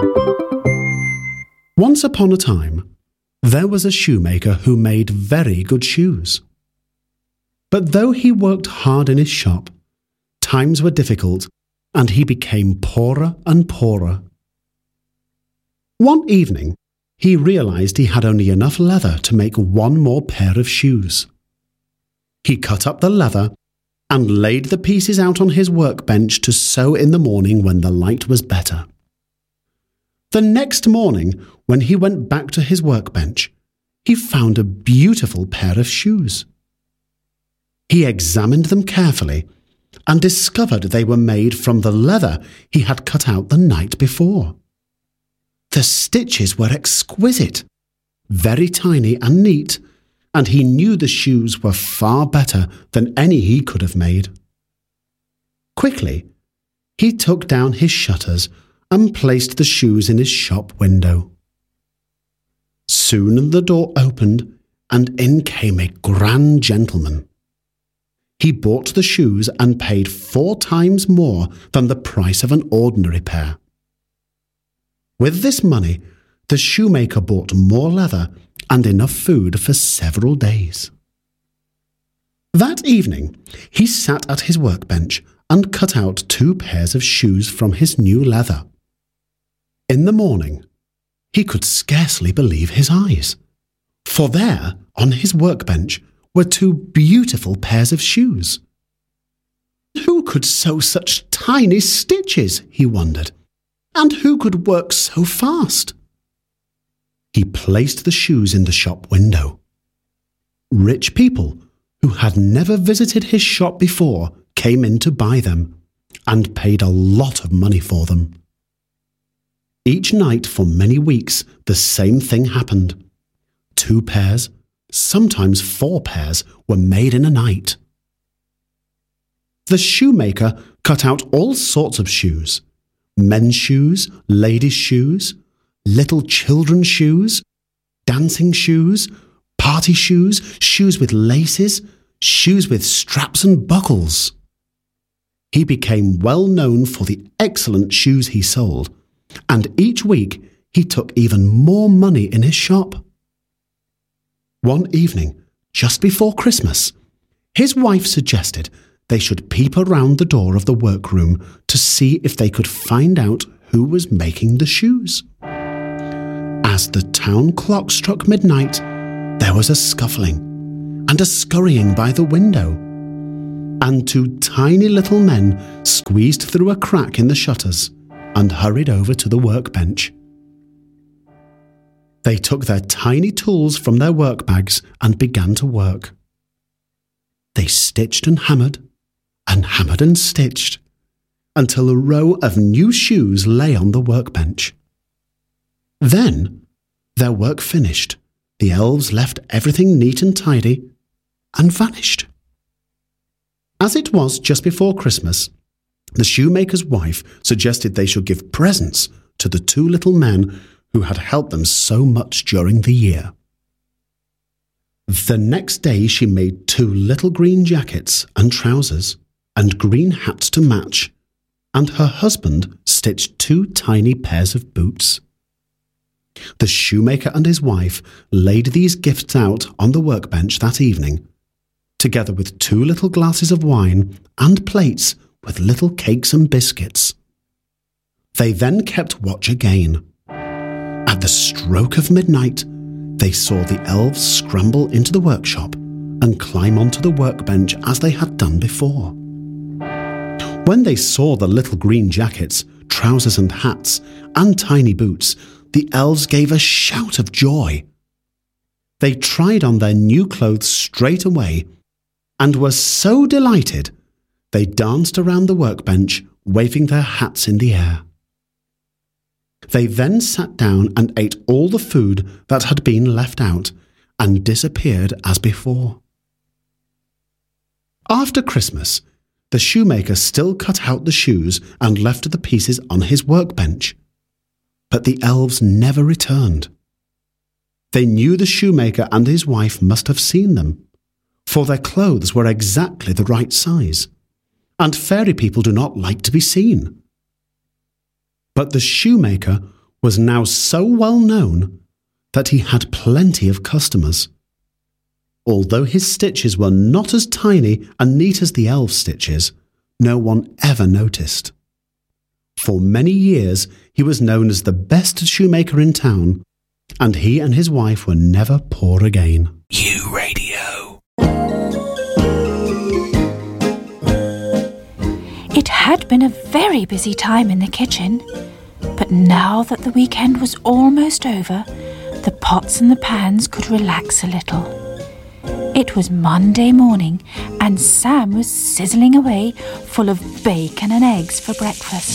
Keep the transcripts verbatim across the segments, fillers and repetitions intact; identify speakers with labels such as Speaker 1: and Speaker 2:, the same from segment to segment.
Speaker 1: Once upon a time, there was a shoemaker who made very good shoes. But though he worked hard in his shop, times were difficult and he became poorer and poorer. One evening, he realized he had only enough leather to make one more pair of shoes. He cut up the leather and laid the pieces out on his workbench to sew in the morning when the light was better. The next morning, when he went back to his workbench, he found a beautiful pair of shoes. He examined them carefully and discovered they were made from the leather he had cut out the night before. The stitches were exquisite, very tiny and neat, and he knew the shoes were far better than any he could have made. Quickly, he took down his shutters and placed the shoes in his shop window. Soon the door opened, and in came a grand gentleman. He bought the shoes and paid four times more than the price of an ordinary pair. With this money, the shoemaker bought more leather and enough food for several days. That evening, he sat at his workbench and cut out two pairs of shoes from his new leather. In the morning, he could scarcely believe his eyes, for there, on his workbench, were two beautiful pairs of shoes. Who could sew such tiny stitches, he wondered, and who could work so fast? He placed the shoes in the shop window. Rich people who had never visited his shop before came in to buy them and paid a lot of money for them. Each night for many weeks, the same thing happened. Two pairs, sometimes four pairs, were made in a night. The shoemaker cut out all sorts of shoes: men's shoes, ladies' shoes, little children's shoes, dancing shoes, party shoes, shoes with laces, shoes with straps and buckles. He became well known for the excellent shoes he sold, and each week he took even more money in his shop. One evening, just before Christmas, his wife suggested they should peep around the door of the workroom to see if they could find out who was making the shoes. As the town clock struck midnight, there was a scuffling and a scurrying by the window, and two tiny little men squeezed through a crack in the shutters and hurried over to the workbench. They took their tiny tools from their work bags and began to work. They stitched and hammered, and hammered and stitched, until a row of new shoes lay on the workbench. Then, their work finished, the elves left everything neat and tidy, and vanished. As it was just before Christmas, the shoemaker's wife suggested they should give presents to the two little men who had helped them so much during the year. The next day she made two little green jackets and trousers and green hats to match, and her husband stitched two tiny pairs of boots. The shoemaker and his wife laid these gifts out on the workbench that evening, together with two little glasses of wine and plates with little cakes and biscuits. They then kept watch again. At the stroke of midnight, they saw the elves scramble into the workshop and climb onto the workbench as they had done before. When they saw the little green jackets, trousers and hats, and tiny boots, the elves gave a shout of joy. They tried on their new clothes straight away and were so delighted they danced around the workbench, waving their hats in the air. They then sat down and ate all the food that had been left out and disappeared as before. After Christmas, the shoemaker still cut out the shoes and left the pieces on his workbench. But the elves never returned. They knew the shoemaker and his wife must have seen them, for their clothes were exactly the right size, and fairy people do not like to be seen. But the shoemaker was now so well known that he had plenty of customers. Although his stitches were not as tiny and neat as the elves' stitches, no one ever noticed. For many years he was known as the best shoemaker in town, and he and his wife were never poor again.
Speaker 2: U Radio.
Speaker 3: It had been a very busy time in the kitchen, but now that the weekend was almost over, the pots and the pans could relax a little. It was Monday morning, and Sam was sizzling away, full of bacon and eggs for breakfast.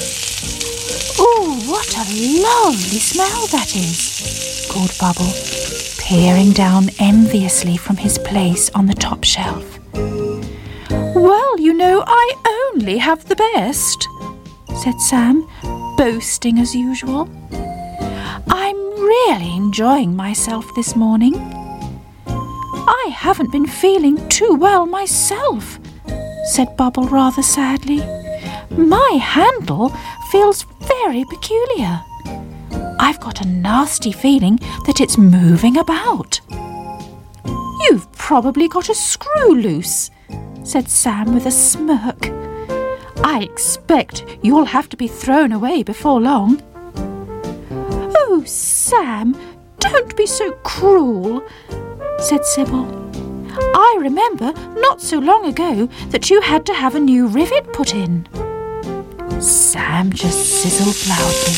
Speaker 3: "Oh, what a lovely smell that is," called Bubble, peering down enviously from his place on the top shelf. "Well, you know, I only have the best," said Sam, boasting as usual. "I'm really enjoying myself this morning. I haven't been feeling too well myself," said Bubble rather sadly. "My handle feels very peculiar. I've got a nasty feeling that it's moving about." "You've probably got a screw loose," said Sam with a smirk. "I expect you'll have to be thrown away before long." "Oh, Sam, don't be so cruel," said Sybil. "I remember not so long ago that you had to have a new rivet put in." Sam just sizzled loudly.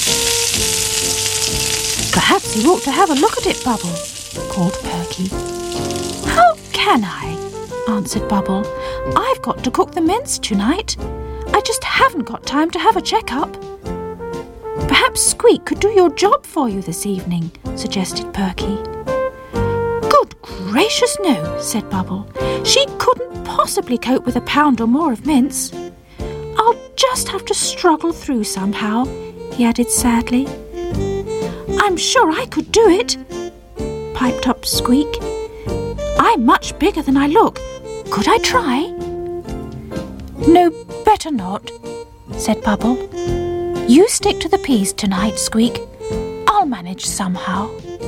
Speaker 3: "Perhaps you ought to have a look at it, Bubble," called Perky. "How can I?" answered Bubble. "I've got to cook the mince tonight. I just haven't got time to have a check-up." "Perhaps Squeak could do your job for you this evening," suggested Perky. "Good gracious no," said Bubble. "She couldn't possibly cope with a pound or more of mince. I'll just have to struggle through somehow," he added sadly. "I'm sure I could do it," piped up Squeak. "I'm much bigger than I look. Could I try?" "No, better not," said Bubble. "You stick to the peas tonight, Squeak. I'll manage somehow."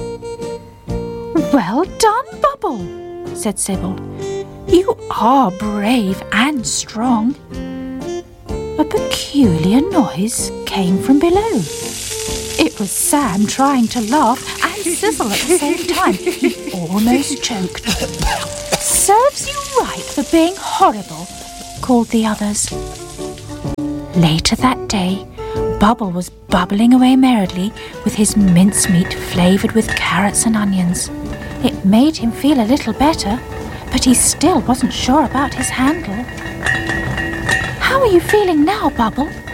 Speaker 3: "Well done, Bubble," said Sybil. "You are brave and strong." A peculiar noise came from below. It was Sam trying to laugh and sizzle at the same time. He almost choked. "Serves you right for being horrible," called the others. Later that day, Bubble was bubbling away merrily with his mincemeat flavoured with carrots and onions. It made him feel a little better, but he still wasn't sure about his handle. "How are you feeling now, Bubble?"